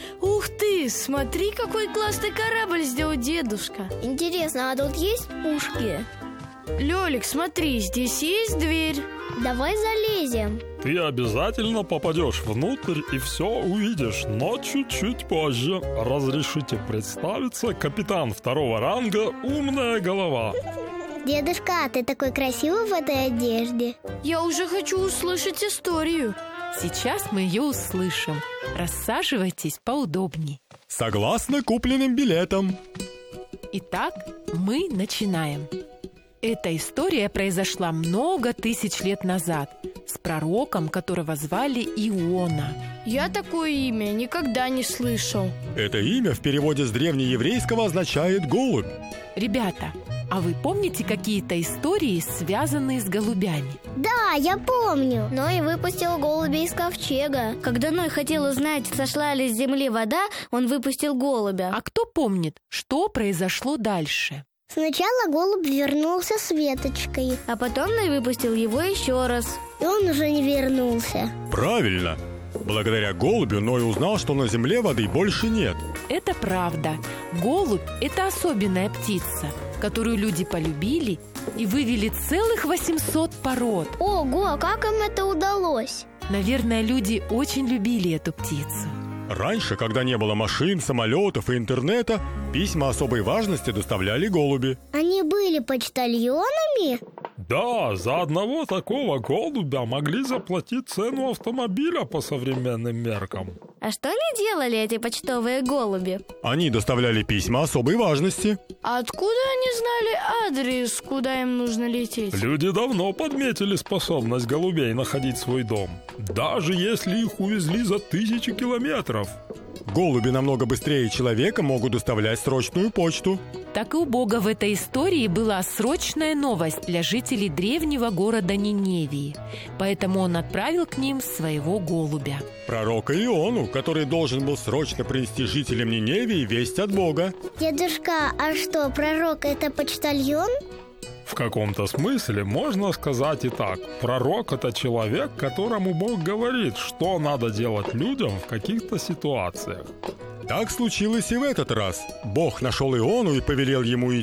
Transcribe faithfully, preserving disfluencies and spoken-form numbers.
Ух ты, смотри, какой классный корабль сделал дедушка. Интересно, а тут есть пушки? Лёлик, смотри, здесь есть дверь. Давай залезем. Ты обязательно попадешь внутрь и все увидишь, но чуть-чуть позже. Разрешите представиться, капитан второго ранга «Умная голова». Дедушка, ты такой красивый в этой одежде. Я уже хочу услышать историю. Сейчас мы ее услышим. Рассаживайтесь поудобней. Согласно купленным билетам. Итак, мы начинаем. Эта история произошла много тысяч лет назад с пророком, которого звали Иона. Я такое имя никогда не слышал. Это имя в переводе с древнееврейского означает «голубь». Ребята, а вы помните какие-то истории, связанные с голубями? Да, я помню. Ной выпустил голубя из ковчега. Когда Ной хотел узнать, сошла ли с земли вода, он выпустил голубя. А кто помнит, что произошло дальше? Сначала голубь вернулся с веточкой, А потом Ной выпустил его еще раз. и он уже не вернулся. Правильно. Благодаря голубю Ной узнал, что на земле воды больше нет. Это правда. Голубь – это особенная птица, которую люди полюбили и вывели целых восемьсот пород. Ого, а как им это удалось? Наверное, люди очень любили эту птицу. Раньше, когда не было машин, самолетов и интернета, письма особой важности доставляли голуби. Они были почтальонами? Да, за одного такого голубя могли заплатить цену автомобиля по современным меркам. А что они делали, эти почтовые голуби? Они доставляли письма особой важности. А откуда они знали адрес, куда им нужно лететь? Люди давно подметили способность голубей находить свой дом, даже если их увезли за тысячи километров. Голуби намного быстрее человека могут доставлять срочную почту. Так и у Бога в этой истории была срочная новость для жителей древнего города Ниневии. Поэтому он отправил к ним своего голубя. Пророка Иону, который должен был срочно принести жителям Ниневии весть от Бога. Дедушка, а что, пророк это почтальон? В каком-то смысле можно сказать и так. Пророк – это человек, которому Бог говорит, что надо делать людям в каких-то ситуациях. Так случилось и в этот раз. Бог нашел Иону и повелел ему идти